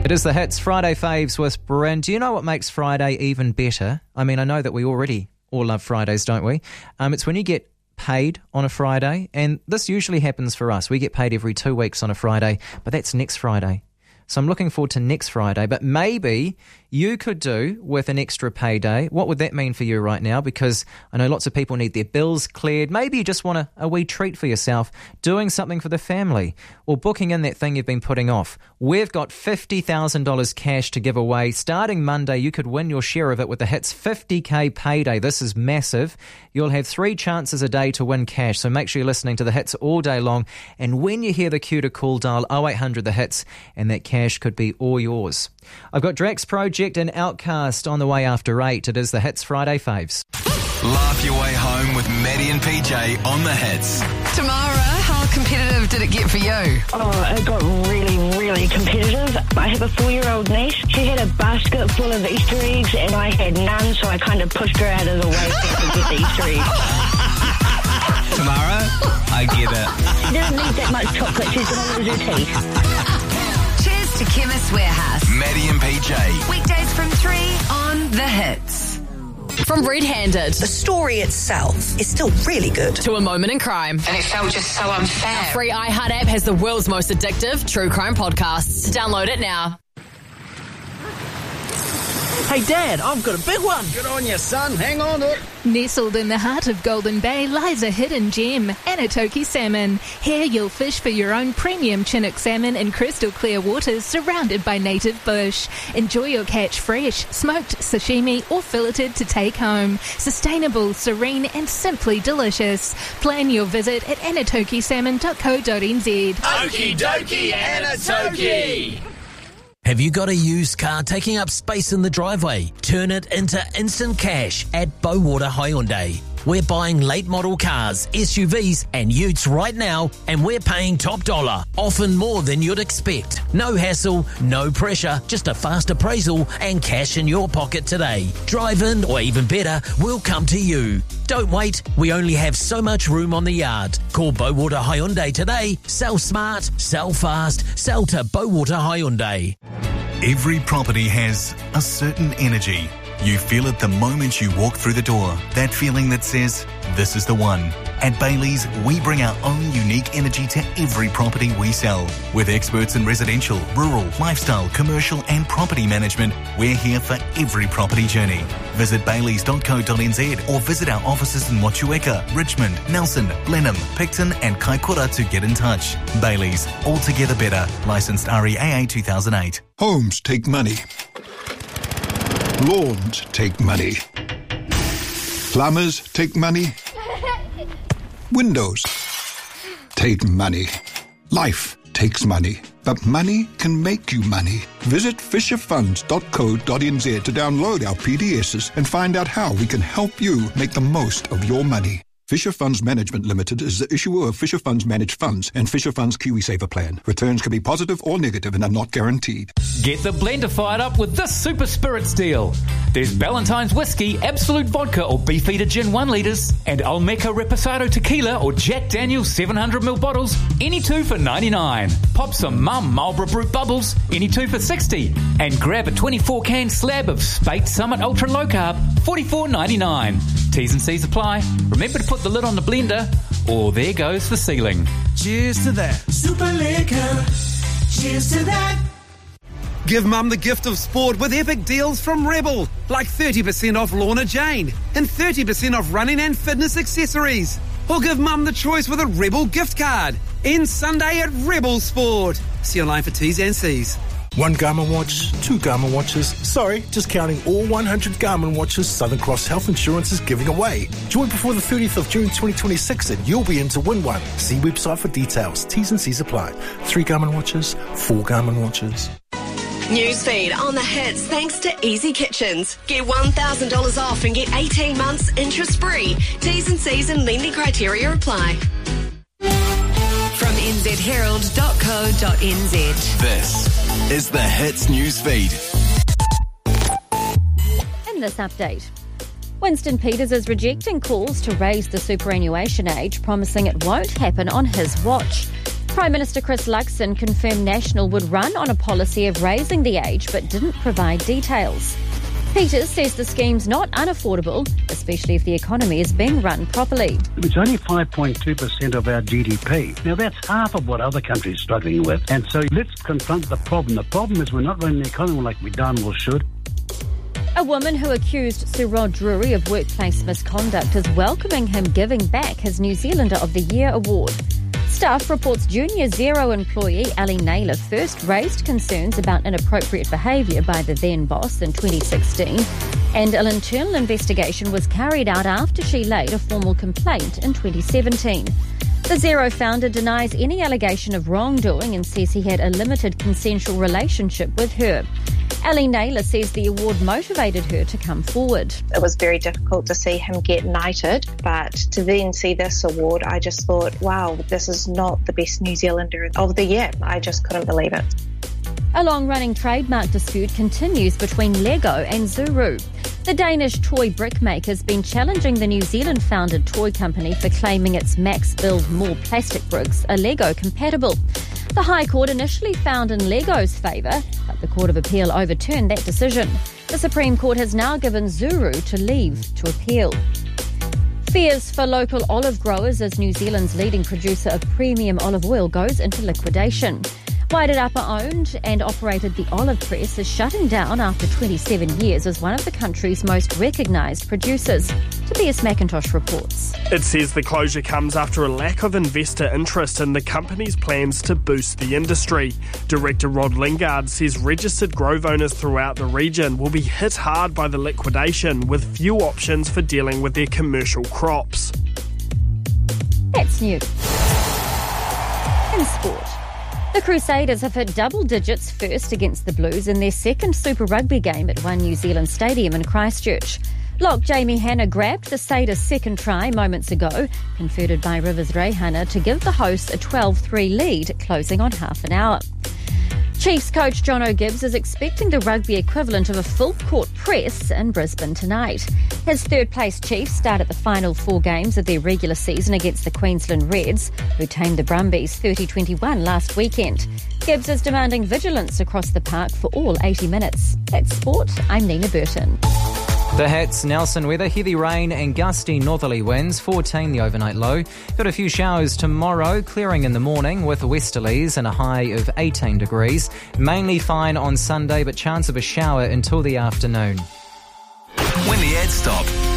It is the Hits Friday Faves with Bryn. Do you know what makes Friday even better? I mean, I know that we already all love Fridays, don't we? It's when you get paid on a Friday, and this usually happens for us. We get paid every 2 weeks on a Friday, but that's next Friday. So I'm looking forward to next Friday, but maybe you could do with an extra payday. What would that mean for you right now? Because I know lots of people need their bills cleared. Maybe you just want a wee treat for yourself, doing something for the family, or booking in that thing you've been putting off. We've got $50,000 cash to give away. Starting Monday, you could win your share of it with the Hits 50K payday. This is massive. You'll have 3 chances a day to win cash, so make sure you're listening to the Hits all day long. And when you hear the cue to call, dial 0800 the Hits, and that cash could be all yours. I've got Drax Project and Outcast on the way after 8. It is the Hits Friday Faves. Laugh your way home with Maddie and PJ on the Hits. Tamara, how competitive did it get for you? Oh, it got really, really competitive. I have a 4-year-old niece. She had a basket full of Easter eggs and I had none, so I kind of pushed her out of the way so I could get the Easter eggs. Tamara, I get it. She doesn't need that much chocolate. She's going to lose her teeth. Cheers to Chemist Warehouse. Maddie and PJ. Weekdays from 3 on The Hits. From Red Handed The story itself is still really good. to A Moment in Crime. And it felt just so unfair. Free iHeart app has the world's most addictive true crime podcasts. Download it now. Hey, Dad, I've got a big one. Good on you, son. Hang on to it. Nestled in the heart of Golden Bay lies a hidden gem, Anatoki Salmon. Here you'll fish for your own premium Chinook salmon in crystal clear waters surrounded by native bush. Enjoy your catch fresh, smoked, sashimi or filleted to take home. Sustainable, serene and simply delicious. Plan your visit at anatokisalmon.co.nz. Okie dokie, Anatoki. Have you got a used car taking up space in the driveway? Turn it into instant cash at Bowater Hyundai. We're buying late model cars, SUVs and utes right now, and we're paying top dollar, often more than you'd expect. No hassle, no pressure, just a fast appraisal and cash in your pocket today. Drive in, or even better, we'll come to you. Don't wait, we only have so much room on the yard. Call Bowater Hyundai today. Sell smart, sell fast, sell to Bowater Hyundai. Every property has a certain energy. You feel it the moment you walk through the door. That feeling that says, this is the one. At Bailey's, we bring our own unique energy to every property we sell. With experts in residential, rural, lifestyle, commercial and property management, we're here for every property journey. Visit baileys.co.nz or visit our offices in Motueka, Richmond, Nelson, Blenheim, Picton and Kaikoura to get in touch. Bailey's, altogether better. Licensed REAA 2008. Homes take money. Lawns take money. Plumbers take money. Windows take money. Life takes money. But money can make you money. Visit fisherfunds.co.nz to download our PDSs and find out how we can help you make the most of your money. Fisher Funds Management Limited is the issuer of Fisher Funds Managed Funds and Fisher Funds KiwiSaver Plan. Returns can be positive or negative and are not guaranteed. Get the blender fired up with this Super Spirits deal. There's Ballantine's Whiskey, Absolute Vodka or Beefeater Gin 1 litres and Olmeca Reposado Tequila or Jack Daniel's 700ml bottles, any 2 for $99. Pop some Mum Marlborough Brut Bubbles, any 2 for $60. And grab a 24-can slab of Spate Summit Ultra Low Carb, $44.99. T's and C's apply. Remember to put the lid on the blender, or there goes the ceiling. Cheers to that. Super Liquor. Cheers to that. Give Mum the gift of sport with epic deals from Rebel. Like 30% off Lorna Jane and 30% off running and fitness accessories. Or give Mum the choice with a Rebel gift card. End Sunday at Rebel Sport. See online for T's and C's. 1 Garmin watch, 2 Garmin watches. Sorry, just counting all 100 Garmin watches Southern Cross Health Insurance is giving away. Join before the 30th of June 2026 and you'll be in to win one. See website for details. T's and C's apply. 3 Garmin watches, 4 Garmin watches. Newsfeed on the Hits thanks to Easy Kitchens. Get $1,000 off and get 18 months interest-free. T's and C's and lending criteria apply. From nzherald.co.nz. This is the Hits Newsfeed. In this update, Winston Peters is rejecting calls to raise the superannuation age, promising it won't happen on his watch. Prime Minister Chris Luxon confirmed National would run on a policy of raising the age but didn't provide details. Peters says the scheme's not unaffordable, especially if the economy is being run properly. It's only 5.2% of our GDP. Now, that's half of what other countries are struggling with. And so let's confront the problem. The problem is we're not running the economy like we darn well should. A woman who accused Sir Rod Drury of workplace misconduct is welcoming him giving back his New Zealander of the Year award. Stuff reports Junior Zero employee Ali Naylor first raised concerns about inappropriate behaviour by the then boss in 2016, and an internal investigation was carried out after she laid a formal complaint in 2017. The Zero founder denies any allegation of wrongdoing and says he had a limited consensual relationship with her. Ali Naylor says the award motivated her to come forward. It was very difficult to see him get knighted, but to then see this award, I just thought, wow, this is not the best New Zealander of the year. I just couldn't believe it. A long-running trademark dispute continues between Lego and Zuru. The Danish toy brick maker has been challenging the New Zealand-founded toy company for claiming its Max Build More plastic bricks are Lego compatible. The High Court initially found in Lego's favour, but the Court of Appeal overturned that decision. The Supreme Court has now given Zuru to leave to appeal. Fears for local olive growers as New Zealand's leading producer of premium olive oil goes into liquidation. Wairarapa owned and operated the olive press is shutting down after 27 years as one of the country's most recognised producers. Tobias McIntosh reports. It says the closure comes after a lack of investor interest in the company's plans to boost the industry. Director Rod Lingard says registered grove owners throughout the region will be hit hard by the liquidation with few options for dealing with their commercial crops. That's new. In sport. The Crusaders have hit double digits first against the Blues in their second Super Rugby game at One New Zealand Stadium in Christchurch. Lock Jamie Hanna grabbed the Satyrs' second try moments ago, converted by Rivers Reihana to give the hosts a 12-3 lead, closing on half an hour. Chiefs coach John O'Gibbs is expecting the rugby equivalent of a full-court press in Brisbane tonight. His third-place Chiefs start at the final 4 games of their regular season against the Queensland Reds, who tamed the Brumbies 30-21 last weekend. Gibbs is demanding vigilance across the park for all 80 minutes. That's sport. I'm Nina Burton. The Hats, Nelson weather, heavy rain and gusty northerly winds, 14 the overnight low. Got a few showers tomorrow, clearing in the morning with westerlies and a high of 18 degrees. Mainly fine on Sunday, but chance of a shower until the afternoon. When the ads stop,